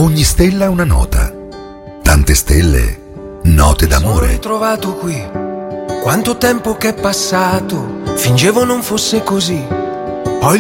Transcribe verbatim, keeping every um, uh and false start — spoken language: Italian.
Ogni stella ha una nota. Tante stelle, note d'amore. Sono ritrovato qui. Quanto tempo che è passato, fingevo non fosse così.